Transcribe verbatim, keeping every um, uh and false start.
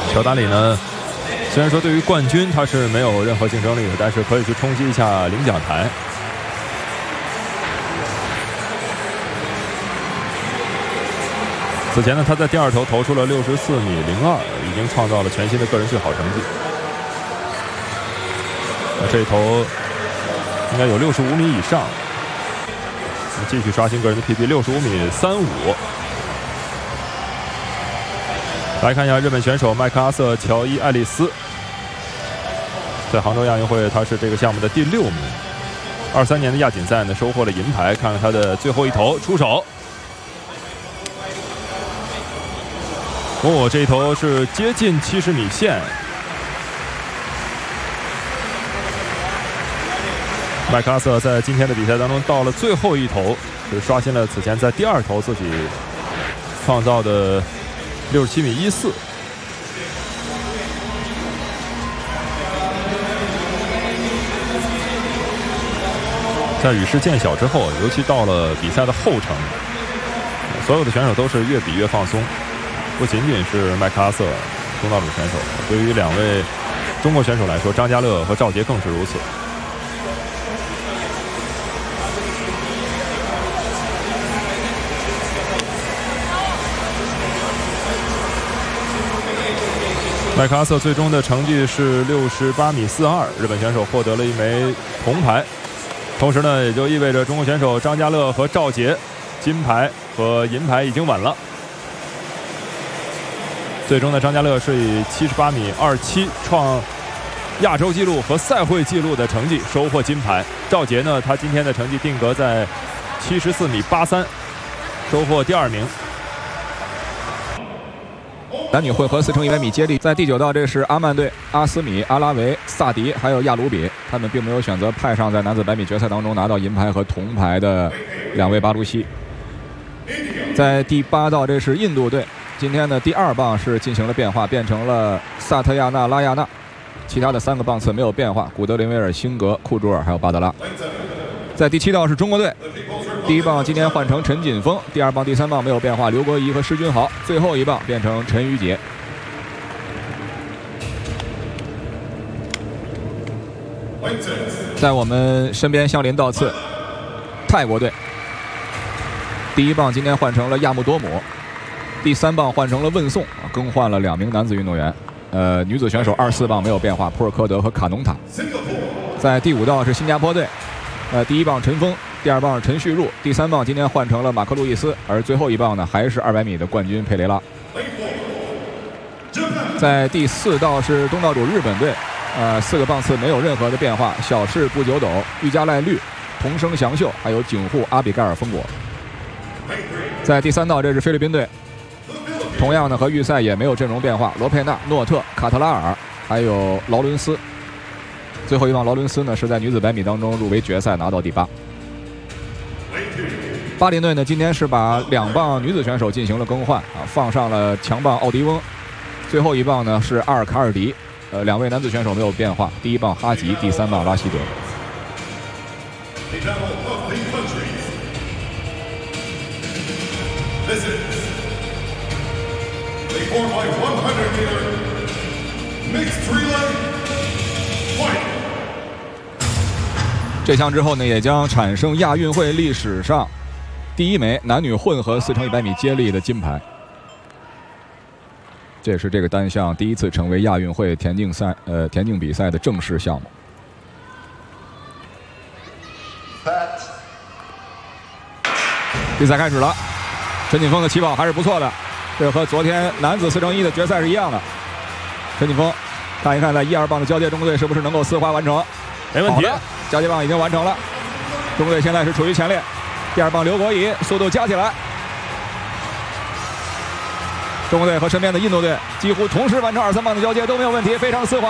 乔达里呢，虽然说对于冠军他是没有任何竞争力的，但是可以去冲击一下领奖台。此前呢，他在第二投投出了六十四米零二，已经创造了全新的个人最好成绩。那这一投应该有六十五米以上，继续刷新个人的 P B， 六十五米三五。来看一下日本选手麦克阿瑟·乔伊·爱丽丝，在杭州亚运会他是这个项目的第六名。二三年的亚锦赛呢收获了银牌。看看他的最后一投出手，哦，这一投是接近七十米线。麦克阿瑟在今天的比赛当中到了最后一投，是刷新了此前在第二投自己创造的六十七米一四。在雨势渐小之后，尤其到了比赛的后程，所有的选手都是越比越放松，不仅仅是麦克阿瑟东道主选手，对于两位中国选手来说，张家乐和赵杰更是如此。麦克阿瑟最终的成绩是六十八米四二，日本选手获得了一枚铜牌。同时呢，也就意味着中国选手张家乐和赵杰金牌和银牌已经稳了。最终呢，张家乐是以七十八米二七创亚洲纪录和赛会纪录的成绩收获金牌。赵杰呢，他今天的成绩定格在七十四米八三，收获第二名。 男女混合四乘一百米接力，在第九道，这是阿曼队、阿斯米、阿拉维、萨迪还有亚鲁比，他们并没有选择派上在男子百米决赛当中拿到银牌和铜牌的两位巴鲁西。在第八道，这是印度队，今天的第二棒是进行了变化，变成了萨特亚纳拉亚纳，其他的三个棒次没有变化，古德林维尔、辛格、库朱尔还有巴德拉。在第七道是中国队。第一棒今天换成陈锦锋，第二棒、第三棒没有变化，刘国仪和施君豪，最后一棒变成陈宇杰。在我们身边相邻倒刺，泰国队。第一棒今天换成了亚木多姆，第三棒换成了问颂，更换了两名男子运动员。呃，女子选手二四棒没有变化，普尔科德和卡农塔。在第五道是新加坡队，呃，第一棒陈峰。第二棒陈旭入，第三棒今天换成了马克路易斯，而最后一棒呢还是二百米的冠军佩雷拉。在第四道是东道主日本队，呃，四个棒次没有任何的变化，小式不九斗、玉加赖绿、同生祥秀，还有警护阿比盖尔风果。在第三道这是菲律宾队，同样呢和预赛也没有阵容变化，罗佩纳、诺特、卡特拉尔还有劳伦斯。最后一棒劳伦斯呢是在女子百米当中入围决赛，拿到第八。巴林队呢，今天是把两棒女子选手进行了更换啊，放上了强棒奥迪翁，最后一棒呢是阿尔卡尔迪，呃，两位男子选手没有变化，第一棒哈吉，第三棒拉希德。这项之后呢，也将产生亚运会历史上第一枚男女混合四乘一百米接力的金牌，这也是这个单项第一次成为亚运会田径赛呃田径比赛的正式项目。比赛开始了，陈锦锋的起跑还是不错的，这和昨天男子四乘一的决赛是一样的。陈锦锋看一看在一二棒的交接，中国队是不是能够丝滑完成？ 没问题， 交接棒已经完成了，中国队现在是处于前列。第二棒刘国仪速度加起来，中国队和身边的印度队几乎同时完成二三棒的交接都没有问题，非常丝滑。